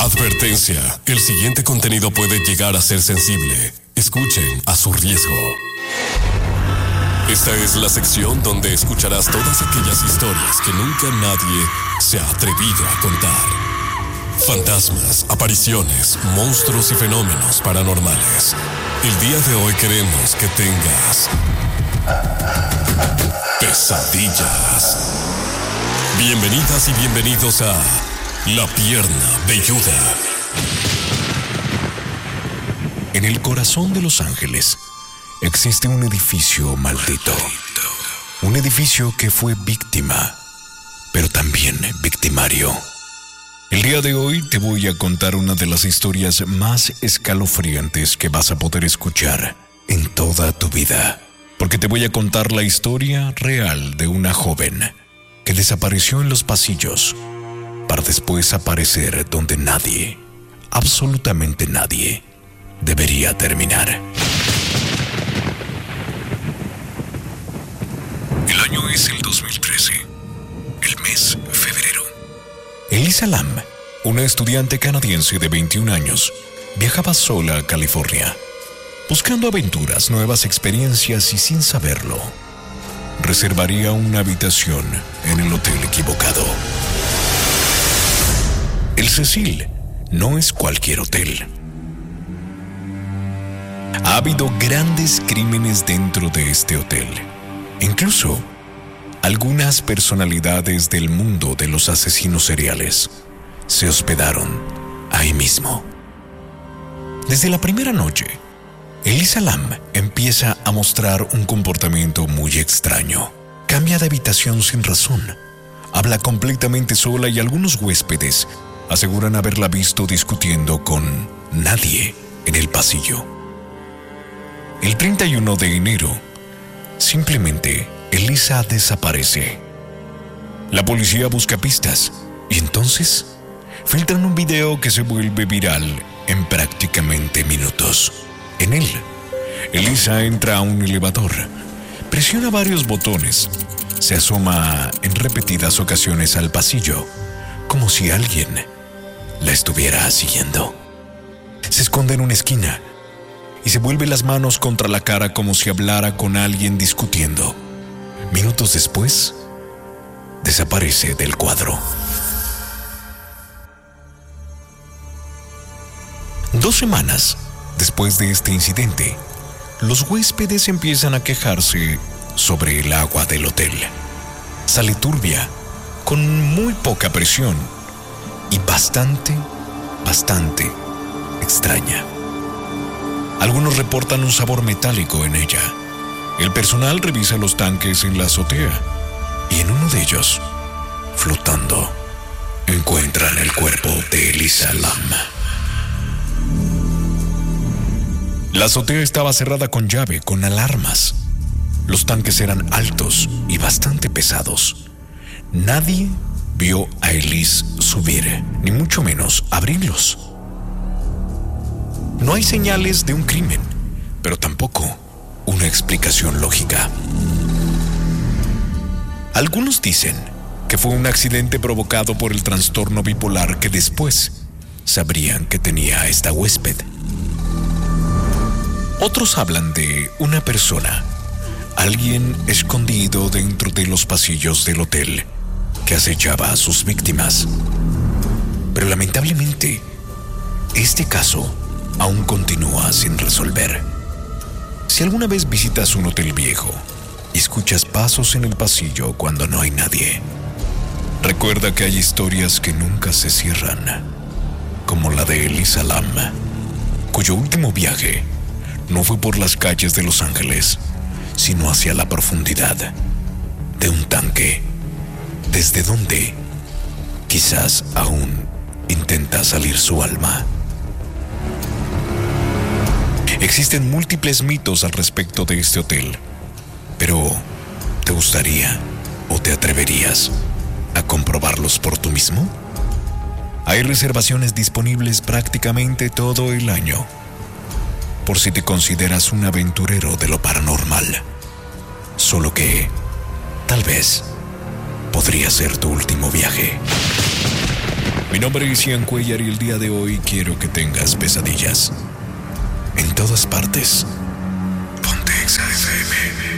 Advertencia, el siguiente contenido puede llegar a ser sensible. Escuchen a su riesgo. Esta es la sección donde escucharás todas aquellas historias que nunca nadie se ha atrevido a contar. Fantasmas, apariciones, monstruos y fenómenos paranormales. El día de hoy queremos que tengas pesadillas. Bienvenidas y bienvenidos a La Pierna Velluda. En el corazón de Los Ángeles existe un edificio maldito. Un edificio que fue víctima, pero también victimario. El día de hoy te voy a contar una de las historias más escalofriantes que vas a poder escuchar en toda tu vida. Porque te voy a contar la historia real de una joven que desapareció en los pasillos para después aparecer donde nadie, absolutamente nadie, debería terminar. El año es el 2013, el mes febrero. Elisa Lam, una estudiante canadiense de 21 años, viajaba sola a California, buscando aventuras, nuevas experiencias y sin saberlo, reservaría una habitación en el hotel equivocado. El Cecil no es cualquier hotel. Ha habido grandes crímenes dentro de este hotel. Incluso, algunas personalidades del mundo de los asesinos seriales se hospedaron ahí mismo. Desde la primera noche, Elisa Lam empieza a mostrar un comportamiento muy extraño. Cambia de habitación sin razón. Habla completamente sola y algunos huéspedes aseguran haberla visto discutiendo con nadie en el pasillo. El 31 de enero, simplemente Elisa desaparece. La policía busca pistas y entonces filtran un video que se vuelve viral en prácticamente minutos. En él, Elisa entra a un elevador, presiona varios botones, se asoma en repetidas ocasiones al pasillo, como si alguien la estuviera siguiendo. Se esconde en una esquina y se vuelve las manos contra la cara como si hablara con alguien discutiendo. Minutos después, desaparece del cuadro. 2 semanas después de este incidente, los huéspedes empiezan a quejarse sobre el agua del hotel. Sale turbia, con muy poca presión y bastante extraña. Algunos reportan un sabor metálico en ella. El personal revisa los tanques en la azotea y en uno de ellos, flotando, encuentran el cuerpo de Elisa Lam. La azotea estaba cerrada con llave, con alarmas. Los tanques eran altos y bastante pesados. Nadie vio a Elisa subir, ni mucho menos abrirlos. No hay señales de un crimen, pero tampoco una explicación lógica. Algunos dicen que fue un accidente provocado por el trastorno bipolar que después sabrían que tenía esta huésped. Otros hablan de una persona, alguien escondido dentro de los pasillos del hotel que acechaba a sus víctimas. Pero lamentablemente, este caso aún continúa sin resolver. Si alguna vez visitas un hotel viejo y escuchas pasos en el pasillo cuando no hay nadie, recuerda que hay historias que nunca se cierran, como la de Elisa Lam, cuyo último viaje no fue por las calles de Los Ángeles, sino hacia la profundidad de un tanque, desde donde quizás aún intenta salir su alma. Existen múltiples mitos al respecto de este hotel, pero ¿te gustaría o te atreverías a comprobarlos por tú mismo? Hay reservaciones disponibles prácticamente todo el año, por si te consideras un aventurero de lo paranormal. Solo que, tal vez, podría ser tu último viaje. Mi nombre es Ian Cuellar y el día de hoy quiero que tengas pesadillas. En todas partes.